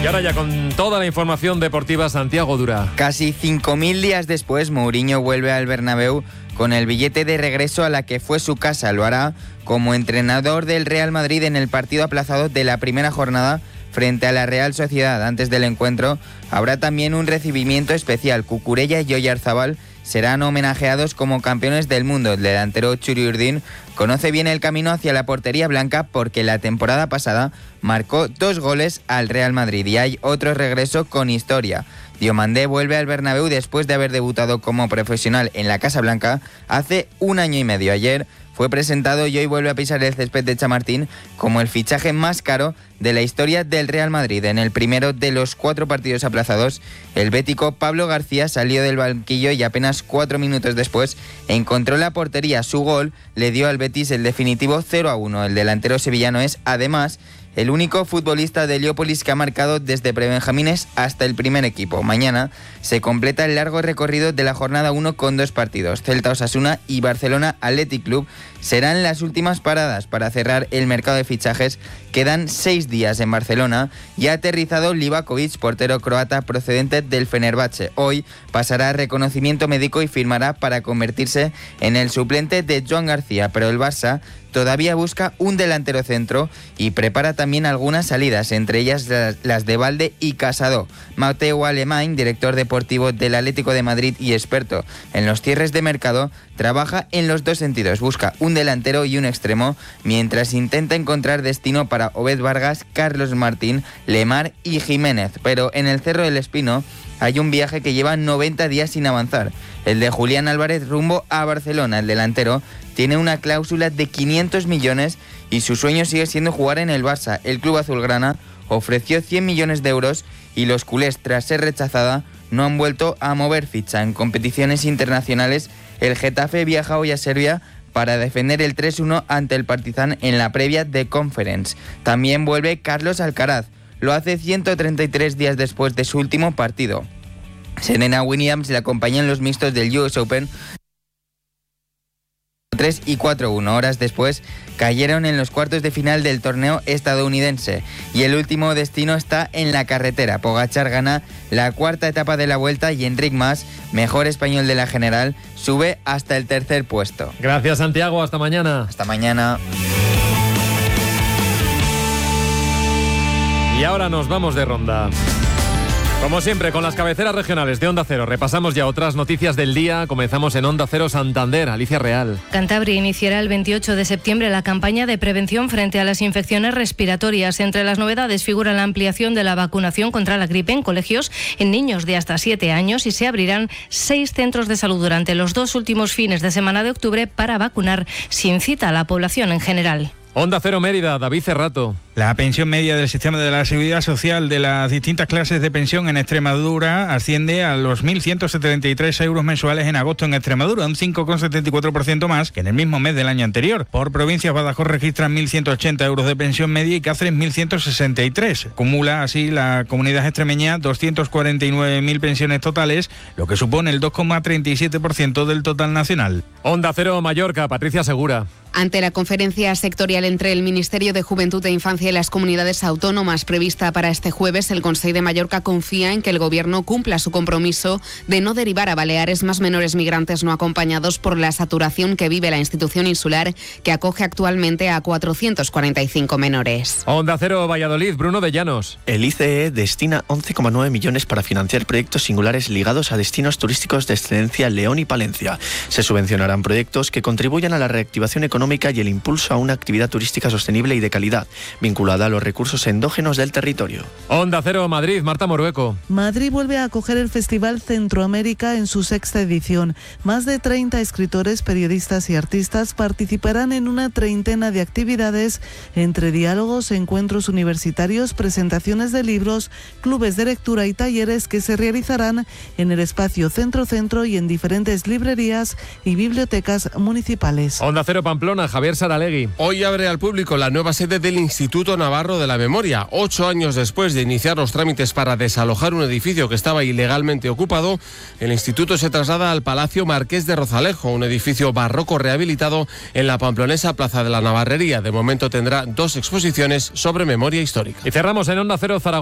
Y ahora ya con toda la información deportiva, Santiago Dura. Casi 5.000 días después, Mourinho vuelve al Bernabéu con el billete de regreso a la que fue su casa. Lo hará como entrenador del Real Madrid en el partido aplazado de la primera jornada frente a la Real Sociedad. Antes del encuentro habrá también un recibimiento especial. Cucurella y Oyarzabal serán homenajeados como campeones del mundo. El delantero Txuri Urdin conoce bien el camino hacia la portería blanca porque la temporada pasada marcó 2 goles al Real Madrid y hay otro regreso con historia. Diomandé vuelve al Bernabéu después de haber debutado como profesional en la Casa Blanca hace 1 año y medio. Ayer fue presentado y hoy vuelve a pisar el césped de Chamartín como el fichaje más caro de la historia del Real Madrid. En el primero de los 4 partidos aplazados, el bético Pablo García salió del banquillo y apenas 4 minutos después encontró la portería. Su gol le dio al Betis el definitivo 0-1. El delantero sevillano es, además, el único futbolista de Heliópolis que ha marcado desde prebenjamines hasta el primer equipo. Mañana se completa el largo recorrido de la jornada 1 con 2 partidos. Celta Osasuna y Barcelona Athletic Club serán las últimas paradas para cerrar el mercado de fichajes. Quedan 6 días en Barcelona y ha aterrizado Livakovic, portero croata procedente del Fenerbahce. Hoy pasará reconocimiento médico y firmará para convertirse en el suplente de Joan García, pero el Barça todavía busca un delantero centro y prepara también algunas salidas, entre ellas las de Valde y Casado. Mateu Alemany, director deportivo del Atlético de Madrid y experto en los cierres de mercado, trabaja en los 2 sentidos. Busca un delantero y un extremo, mientras intenta encontrar destino para Obed Vargas, Carlos Martín, Lemar y Jiménez. Pero en el Cerro del Espino hay un viaje que lleva 90 días sin avanzar. El de Julián Álvarez rumbo a Barcelona. El delantero tiene una cláusula de 500 millones y su sueño sigue siendo jugar en el Barça. El club azulgrana ofreció 100 millones de euros y los culés, tras ser rechazada, no han vuelto a mover ficha. En competiciones internacionales, el Getafe viaja hoy a Serbia para defender el 3-1 ante el Partizan en la previa de Conference. También vuelve Carlos Alcaraz. Lo hace 133 días después de su último partido. Serena Williams le acompaña en los mixtos del US Open 3 y 4-1. Horas después cayeron en los cuartos de final del torneo estadounidense y el último destino está en la carretera. Pogačar gana la 4ª etapa de la Vuelta y Enric Mas, mejor español de la general, sube hasta el 3er puesto. Gracias, Santiago, hasta mañana. Hasta mañana. Y ahora nos vamos de ronda. Como siempre, con las cabeceras regionales de Onda Cero, repasamos ya otras noticias del día. Comenzamos en Onda Cero Santander. Alicia Real. Cantabria iniciará el 28 de septiembre la campaña de prevención frente a las infecciones respiratorias. Entre las novedades figura la ampliación de la vacunación contra la gripe en colegios en niños de hasta 7 años y se abrirán 6 centros de salud durante los 2 últimos fines de semana de octubre para vacunar sin cita a la población en general. Onda Cero Mérida, David Cerrato. La pensión media del sistema de la Seguridad Social de las distintas clases de pensión en Extremadura asciende a los 1.173 euros mensuales en agosto en Extremadura, un 5,74% más que en el mismo mes del año anterior. Por provincias, Badajoz registra 1.180 euros de pensión media y Cáceres 1.163. Acumula así la comunidad extremeña 249.000 pensiones totales, lo que supone el 2,37% del total nacional. Onda Cero Mallorca, Patricia Segura. Ante la conferencia sectorial entre el Ministerio de Juventud e Infancia y las comunidades autónomas prevista para este jueves, el Consell de Mallorca confía en que el Gobierno cumpla su compromiso de no derivar a Baleares más menores migrantes no acompañados por la saturación que vive la institución insular, que acoge actualmente a 445 menores. Onda Cero Valladolid, Bruno de Llanos. El ICE destina 11,9 millones para financiar proyectos singulares ligados a destinos turísticos de excelencia León y Palencia. Se subvencionarán proyectos que contribuyan a la reactivación económica y el impulso a una actividad turística sostenible y de calidad, vinculada a los recursos endógenos del territorio. Onda Cero Madrid, Marta Morueco. Madrid vuelve a acoger el Festival Centroamérica en su 6ª edición. Más de 30 escritores, periodistas y artistas participarán en una 30 de actividades entre diálogos, encuentros universitarios, presentaciones de libros, clubes de lectura y talleres que se realizarán en el espacio Centro-Centro y en diferentes librerías y bibliotecas municipales. Onda Cero Pamplona, Javier Saralegui. Hoy abre al público la nueva sede del Instituto Navarro de la Memoria. 8 años después de iniciar los trámites para desalojar un edificio que estaba ilegalmente ocupado, el instituto se traslada al Palacio Marqués de Rozalejo, un edificio barroco rehabilitado en la pamplonesa Plaza de la Navarrería. De momento tendrá 2 exposiciones sobre memoria histórica. Y cerramos en Onda Cero Zaragoza.